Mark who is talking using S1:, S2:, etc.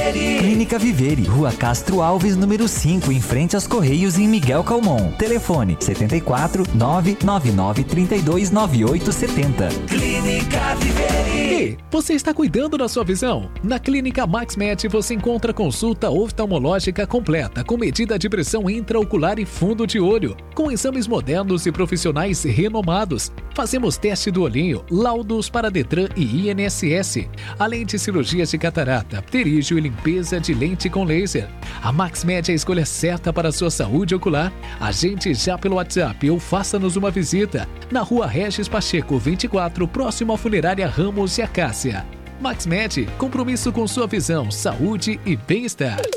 S1: Vivere.
S2: Clínica Vivere, Rua Castro Alves, número 5, em frente aos Correios, em Miguel Calmon. Telefone 74 999 32 9870.
S1: Clínica Vivere.
S3: Ei, você está cuidando da sua visão? Na Clínica MaxMed você encontra consulta oftalmológica completa, com medida de pressão intraocular e fundo de olho, com exames modernos e profissionais renomados. Fazemos teste do olhinho, laudos para Detran e INSS, além de cirurgias de catarata, pterígio e limpeza de lente com laser. A MaxMed é a escolha certa para a sua saúde ocular. Agende já pelo WhatsApp ou faça-nos uma visita na Rua Regis Pacheco 24, próximo à Funerária Ramos e Acácia. MaxMed, compromisso com sua visão, saúde e bem-estar.